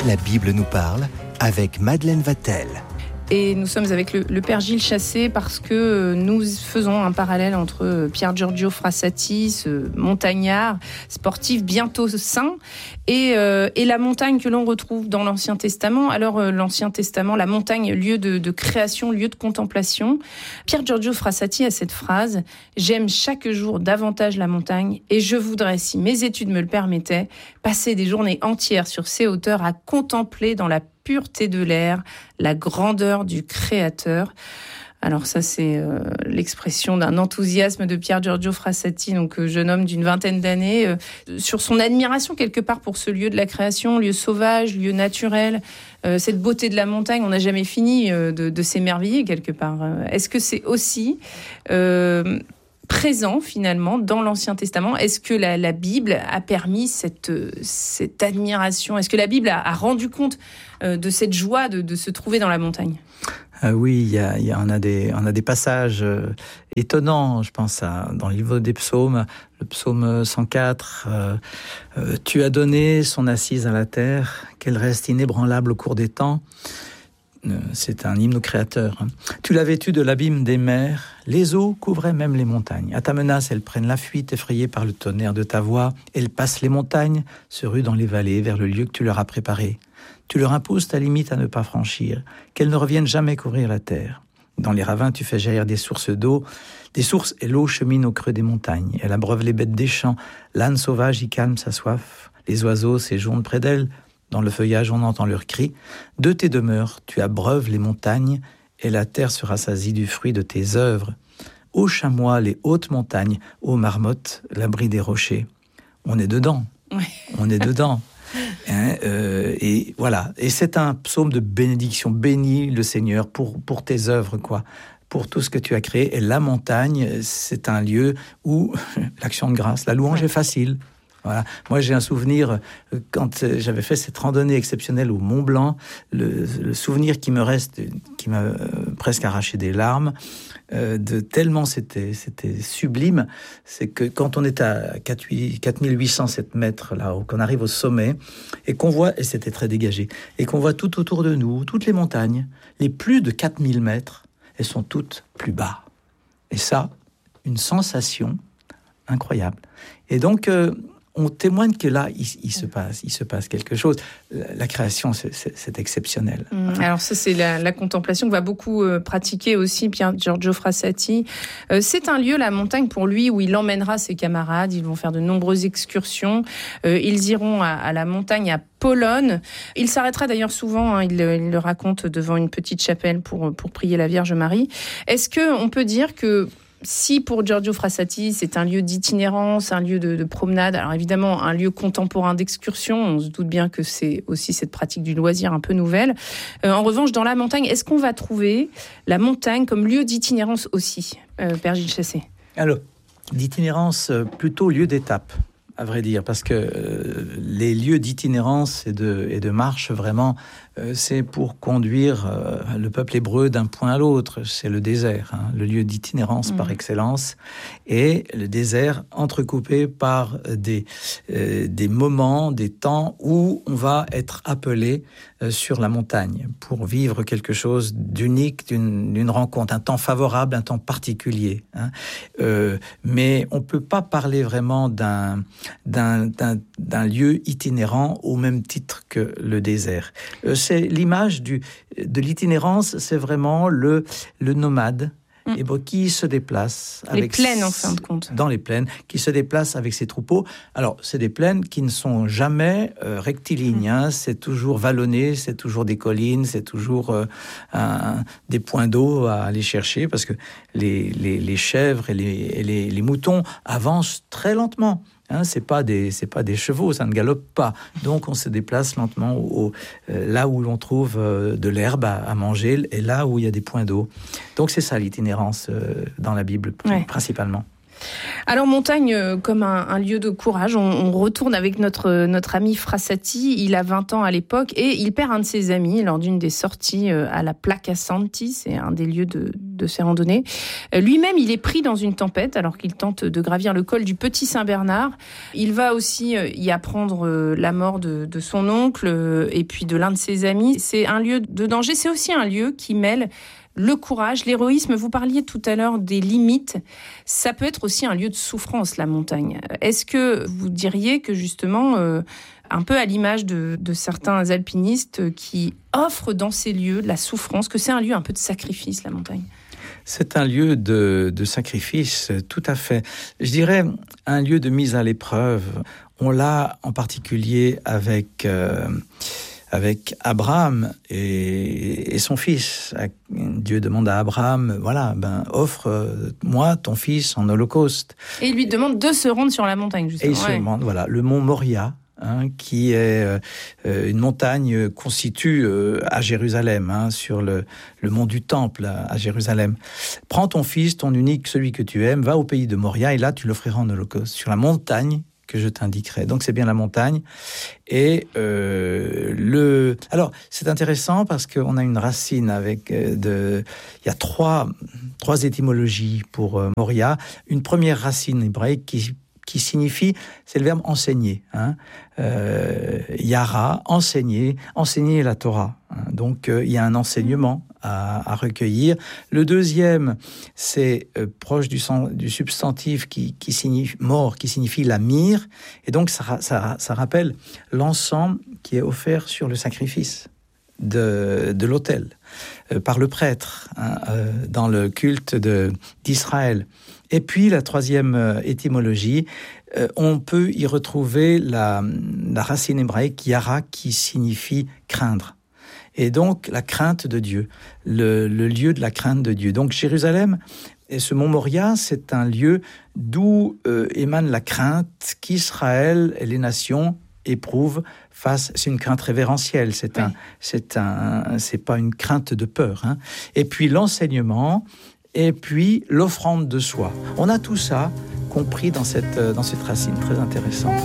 La Bible nous parle avec Madeleine Vatel. Et nous sommes avec le Père Gilles Chassé parce que nous faisons un parallèle entre Pier Giorgio Frassati, ce montagnard sportif bientôt saint, et la montagne que l'on retrouve dans l'Ancien Testament. Alors l'Ancien Testament, la montagne, lieu de création, lieu de contemplation. Pier Giorgio Frassati a cette phrase « J'aime chaque jour davantage la montagne et je voudrais, si mes études me le permettaient, passer des journées entières sur ces hauteurs à contempler dans la pureté de l'air, la grandeur du Créateur ». Alors ça, c'est l'expression d'un enthousiasme de Pier Giorgio Frassati, donc jeune homme d'une vingtaine d'années, sur son admiration quelque part pour ce lieu de la création, lieu sauvage, lieu naturel, cette beauté de la montagne. On n'a jamais fini de s'émerveiller quelque part. Est-ce que c'est aussi présent finalement dans l'Ancien Testament? Est-ce que la Bible a permis cette admiration? Est-ce que la Bible a rendu compte de cette joie de se trouver dans la montagne? Oui, on a des passages étonnants, je pense, dans le livre des psaumes, le psaume 104. Tu as donné son assise à la terre, qu'elle reste inébranlable au cours des temps. C'est un hymne au Créateur. Tu l'as vêtue de l'abîme des mers, les eaux couvraient même les montagnes. À ta menace, elles prennent la fuite, effrayées par le tonnerre de ta voix. Elles passent les montagnes, se ruent dans les vallées, vers le lieu que tu leur as préparé. Tu leur imposes ta limite à ne pas franchir, qu'elles ne reviennent jamais couvrir la terre. Dans les ravins, tu fais jaillir des sources d'eau, des sources, et l'eau chemine au creux des montagnes. Elle abreuve les bêtes des champs, l'âne sauvage y calme sa soif. Les oiseaux séjournent près d'elle, dans le feuillage on entend leurs cris. De tes demeures, tu abreuves les montagnes, et la terre se rassasie du fruit de tes œuvres. Ô chamois, les hautes montagnes, ô marmottes, l'abri des rochers. On est dedans, on est dedans. Et voilà. Et c'est un psaume de bénédiction. Bénis le Seigneur pour tes œuvres, quoi. Pour tout ce que tu as créé. Et la montagne, c'est un lieu où l'action de grâce, la louange est facile. Voilà. Moi, j'ai un souvenir, quand j'avais fait cette randonnée exceptionnelle au Mont Blanc, le souvenir qui me reste, qui m'a presque arraché des larmes, de tellement c'était sublime, c'est que quand on est à 4807 mètres, là, qu'on arrive au sommet, et qu'on voit, et c'était très dégagé, et qu'on voit tout autour de nous, toutes les montagnes, les plus de 4000 mètres, elles sont toutes plus bas. Et ça, une sensation incroyable. Et donc, on témoigne que là, il se passe quelque chose. La création, c'est exceptionnel. Alors ça, c'est la contemplation que va beaucoup pratiquer aussi Pier Giorgio Frassati. C'est un lieu, la montagne, pour lui, où il emmènera ses camarades. Ils vont faire de nombreuses excursions. Ils iront à la montagne, à Polonne. Il s'arrêtera d'ailleurs souvent, il le raconte, devant une petite chapelle pour prier la Vierge Marie. Est-ce qu'on peut dire que si pour Giorgio Frassati, c'est un lieu d'itinérance, un lieu de promenade, alors évidemment un lieu contemporain d'excursion, on se doute bien que c'est aussi cette pratique du loisir un peu nouvelle. En revanche, dans la montagne, est-ce qu'on va trouver la montagne comme lieu d'itinérance aussi, Père Gilles Chassé? Alors, d'itinérance, plutôt lieu d'étape, à vrai dire, parce que les lieux d'itinérance et de marche, vraiment, c'est pour conduire le peuple hébreu d'un point à l'autre. C'est le désert, le lieu d'itinérance par excellence. Et le désert entrecoupé par des moments, des temps où on va être appelé sur la montagne pour vivre quelque chose d'unique, d'une rencontre, un temps favorable, un temps particulier. Mais on ne peut pas parler vraiment d'un lieu itinérant au même titre que le désert. C'est l'image de l'itinérance, c'est vraiment le nomade qui se déplace les plaines en fin de compte, dans les plaines, qui se déplace avec ses troupeaux. Alors c'est des plaines qui ne sont jamais rectilignes, c'est toujours vallonné, c'est toujours des collines, c'est toujours des points d'eau à aller chercher, parce que les chèvres et les moutons avancent très lentement. C'est pas des chevaux, ça ne galope pas. Donc on se déplace lentement là où l'on trouve de l'herbe à manger et là où il y a des points d'eau. Donc c'est ça l'itinérance dans la Bible, principalement. Alors montagne comme un lieu de courage, on retourne avec notre ami Frassati, il a 20 ans à l'époque et il perd un de ses amis lors d'une des sorties à la Placa Santi, c'est un des lieux de ces randonnées. Lui-même il est pris dans une tempête alors qu'il tente de gravir le col du Petit Saint-Bernard. Il va aussi y apprendre la mort de son oncle et puis de l'un de ses amis. C'est un lieu de danger, c'est aussi un lieu qui mêle le courage, l'héroïsme. Vous parliez tout à l'heure des limites. Ça peut être aussi un lieu de souffrance, la montagne. Est-ce que vous diriez que justement, un peu à l'image de certains alpinistes qui offrent dans ces lieux de la souffrance, que c'est un lieu un peu de sacrifice, la montagne ? C'est un lieu de sacrifice, tout à fait. Je dirais un lieu de mise à l'épreuve. On l'a en particulier avec Abraham et son fils. Dieu demande à Abraham, offre-moi ton fils en holocauste. Et il lui demande de se rendre sur la montagne, justement. Et il se demande, le mont Moria, qui est une montagne qu'on situe à Jérusalem, sur le mont du Temple à Jérusalem. Prends ton fils, ton unique, celui que tu aimes, va au pays de Moria, et là tu l'offriras en holocauste, sur la montagne que je t'indiquerai. Donc c'est bien la montagne. Et alors c'est intéressant parce qu'on a une racine il y a trois étymologies pour Moria. Une première racine hébraïque qui signifie, c'est le verbe enseigner. Yara, enseigner la Torah. Donc il y a un enseignement à recueillir. Le deuxième, c'est proche du substantif qui signifie mort, qui signifie la myrrhe. Et donc ça rappelle l'encens qui est offert sur le sacrifice de l'autel par le prêtre dans le culte d'Israël. Et puis la troisième étymologie, on peut y retrouver la racine hébraïque yara qui signifie craindre. Et donc la crainte de Dieu, le lieu de la crainte de Dieu. Donc Jérusalem et ce mont Moria, c'est un lieu d'où émane la crainte qu'Israël et les nations éprouvent face. C'est une crainte révérentielle. C'est pas une crainte de peur. Et puis l'enseignement. Et puis l'offrande de soi. On a tout ça compris dans cette racine très intéressante.